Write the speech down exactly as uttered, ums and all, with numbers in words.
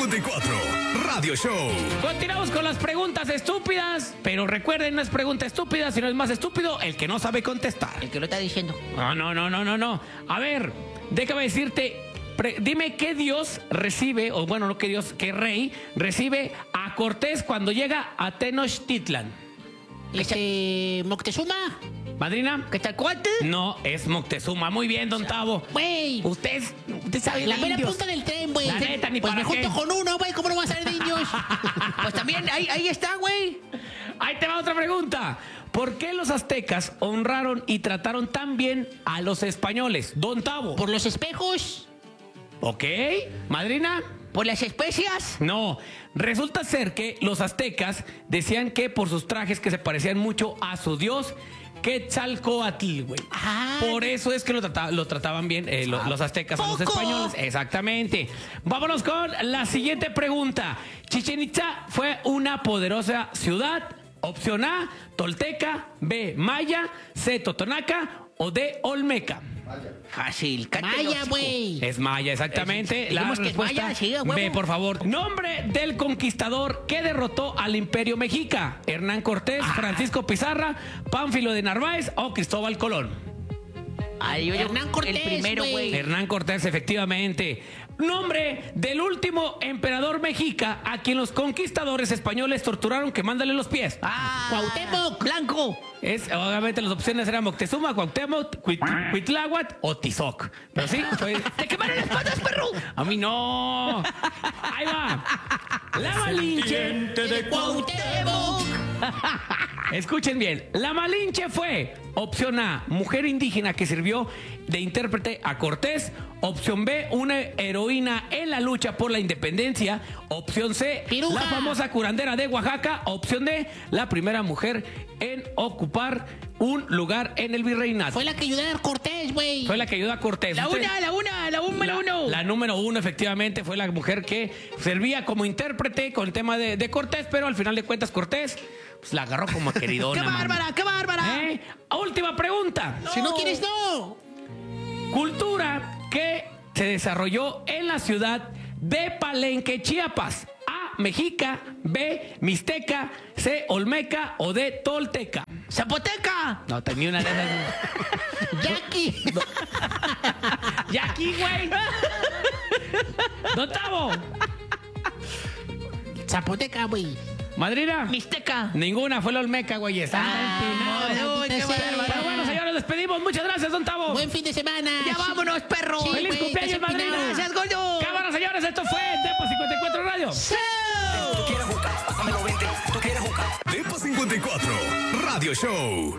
cincuenta y cuatro, Radio Show. Continuamos con las preguntas estúpidas, pero recuerden, no es pregunta estúpida, sino es más estúpido el que no sabe contestar. El que lo está diciendo. No, no, no, no, no, no. A ver, déjame decirte, pre- dime qué Dios recibe, o bueno, no qué Dios, qué rey recibe a Cortés cuando llega a Tenochtitlan. Este, Moctezuma. ¿Madrina? ¿Qué tal, cuate? No, es Moctezuma. Muy bien, don Tavo. Güey. Usted, usted sabe La de mera indios. punta del tren, güey. La neta, ni Pues para me junto qué. con uno, güey. ¿Cómo no va a ser de indios? Pues también, ahí, ahí está, güey. Ahí te va otra pregunta. ¿Por qué los aztecas honraron y trataron tan bien a los españoles? Don Tavo. Por los espejos. ¿Ok? ¿Madrina? Por las especias. No. Resulta ser que los aztecas decían que por sus trajes que se parecían mucho a su dios Quetzalcóatl, güey. Ah. Por eso es que lo, trata- lo trataban bien eh, lo- los aztecas a los ¿Poco? españoles. Exactamente. Vámonos con la siguiente pregunta. Chichén Itzá fue una poderosa ciudad. Opción A, Tolteca. B, Maya. C, Totonaca. O D, Olmeca. Fácil. Maya, güey. Es Maya, exactamente. Es- La dijimos que es respuesta Maya, sí, a huevo. B, por favor. Nombre del conquistador que derrotó al Imperio Mexica. Hernán Cortés, Ah. Francisco Pizarra, Pánfilo de Narváez o Cristóbal Colón. Ay, yo- Hernán Cortés, El primero, güey. güey. Hernán Cortés, efectivamente. Nombre del último emperador mexica a quien los conquistadores españoles torturaron quemándole los pies. Ah, Cuauhtémoc. Blanco. Es, obviamente las opciones eran Moctezuma, Cuauhtémoc, Cuit- Cuitláhuac o Tizoc. Pero sí, fue... ¡Te quemaron las patas, perro! A mí no. Ahí va. La Malinche. De Cuauhtémoc. Escuchen bien. La Malinche fue opción A, mujer indígena que sirvió de intérprete a Cortés. Opción B, una heroína en la lucha por la independencia. Opción C, Piruja. la famosa curandera de Oaxaca. Opción D, la primera mujer en ocupar un lugar en el virreinato. Fue la que ayudó a Cortés, güey. Fue la que ayudó a Cortés. La Usted- una, la una, la número la, uno. la número uno, efectivamente, fue la mujer que servía como intérprete con el tema de, de Cortés, pero al final de cuentas Cortés pues, la agarró como queridona. ¡Qué mano. bárbara, qué bárbara! ¿Eh? Última pregunta. Si no quieres, no. Cultura que se desarrolló en la ciudad de Palenque, Chiapas. A, Mexica. B, Mixteca. C, Olmeca. O D, Tolteca. ¡Zapoteca! No, tenía una de esas. Jackie. Ya aquí, güey. Don Tavo. Zapoteca, güey. Madrina. Mixteca. Ninguna, fue la Olmeca, güey. Está Ah, no, maldita qué sea. bárbaro. Pero bueno, señores, despedimos. Muchas gracias, Don Tavo. Buen fin de semana. ¡Ya vámonos, perro! Sí, ¡Feliz güey, cumpleaños, estás madrina! empinado. ¡Gracias, gordo! Cámara, señores, esto fue Depo cincuenta y cuatro Radio. ¿Tú quieres jugar? Pásamelo veinte. ¿Tú quieres jugar? Depo cincuenta y cuatro, Radio Show.